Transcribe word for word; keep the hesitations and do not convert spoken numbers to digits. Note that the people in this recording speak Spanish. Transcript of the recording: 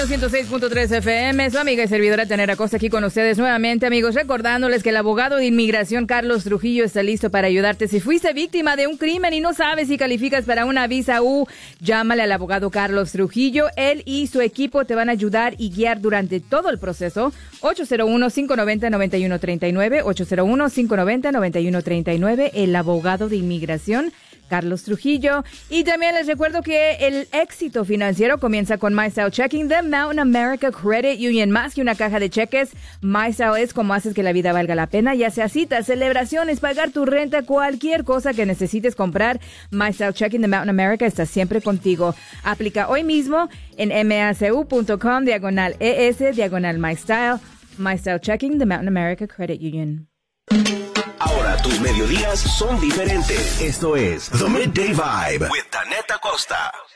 ciento seis punto tres F M, su amiga y servidora Tanera Costa aquí con ustedes nuevamente, amigos, recordándoles que el abogado de inmigración Carlos Trujillo está listo para ayudarte. Si fuiste víctima de un crimen y no sabes si calificas para una visa U, llámale al abogado Carlos Trujillo. Él y su equipo te van a ayudar y guiar durante todo el proceso. ocho cero uno, cinco nueve cero, nueve uno tres nueve, ocho cero uno, cinco nueve cero, nueve uno tres nueve, el abogado de inmigración Carlos Trujillo. Y también les recuerdo que el éxito financiero comienza con MyStyle Checking de Mountain America Credit Union. Más que una caja de cheques, MyStyle es como haces que la vida valga la pena, ya sea citas, celebraciones, pagar tu renta, cualquier cosa que necesites comprar. MyStyle Checking de Mountain America está siempre contigo. Aplica hoy mismo en macu.com diagonal ES diagonal MyStyle. MyStyle Checking de Mountain America Credit Union. Ahora tus mediodías son diferentes. Esto es The Midday Vibe with Taneta Costa.